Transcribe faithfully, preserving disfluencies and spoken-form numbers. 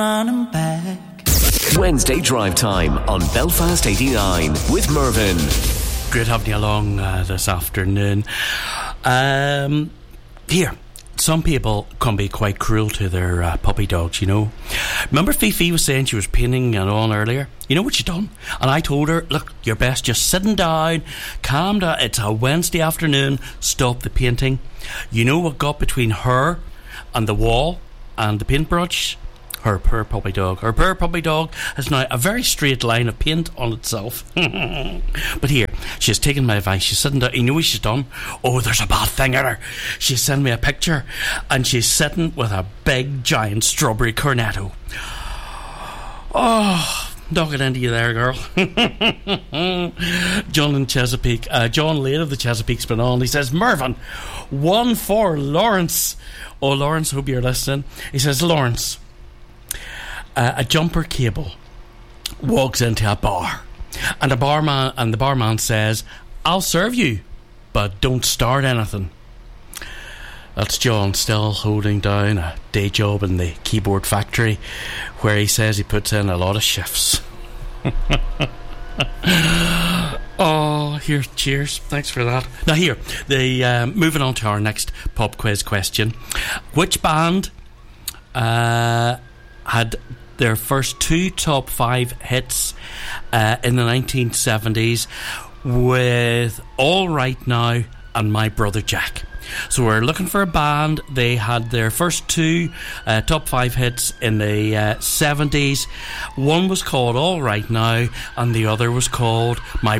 Wednesday Drive Time on Belfast eighty-nine with Mervyn. Great having you along uh, this afternoon. Um, here, some people can be quite cruel to their uh, puppy dogs, you know. Remember Fifi was saying she was painting and on earlier? You know what she done? And I told her, look, you're best just sitting down, calm down. It's a Wednesday afternoon, stop the painting. You know what got between her and the wall and the paintbrush? Her poor puppy dog. Her poor puppy dog has now a very straight line of paint on itself. But here, she's taken my advice. She's sitting down. You know what she's done? Oh, there's a bad thing in her. She sent me a picture, and she's sitting with a big, giant strawberry cornetto. Oh, knock it into you there, girl. John in Chesapeake. Uh, John Lane of the Chesapeake's been on. He says, Mervyn, one for Lawrence. Oh, Lawrence, hope you're listening. He says, Lawrence, Uh, a jumper cable walks into a bar, and the barman and the barman says, "I'll serve you, but don't start anything." That's John, still holding down a day job in the keyboard factory, where he says he puts in a lot of shifts. Oh, here, cheers. Thanks for that. Now here, the um, moving on to our next pop quiz question: which band uh, had their first two top five hits uh, in the nineteen seventies with All Right Now and My Brother Jack? So we're looking for a band. They had their first two uh, top five hits in the uh, seventies. One was called All Right Now and the other was called My